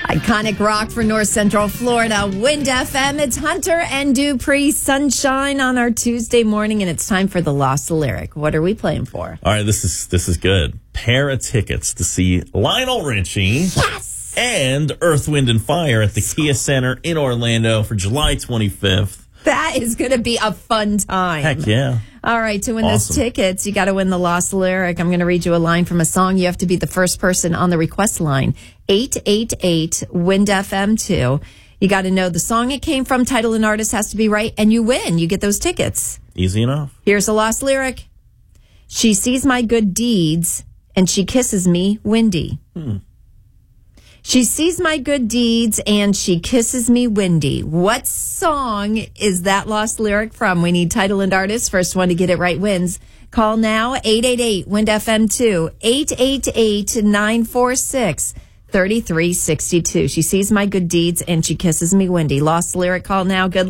Iconic rock for North Central Florida. Wind FM. It's Hunter and Dupree. Sunshine on our Tuesday morning, and it's time for the Lost Lyric. What are we playing for? All right, this is good. Pair of tickets to see Lionel Richie and Earth, Wind, and Fire at the Kia Center in Orlando for July 25th. That is going to be a fun time. Heck yeah. All right, to win those tickets, you got to win the Lost Lyric. I'm going to read you a line from a song. You have to be the first person on the request line. 888-WIND-FM2. You got to know the song it came from, title and artist has to be right, and you win. You get those tickets. Easy enough. Here's a Lost Lyric. She sees my good deeds, and she kisses me, windy. She sees my good deeds, and she kisses me, windy. What song is that Lost Lyric from? We need title and artist. First one to get it right wins. Call now, 888-WIND-FM2, 888-946-3362. She sees my good deeds, and she kisses me, windy. Lost Lyric, call now. Good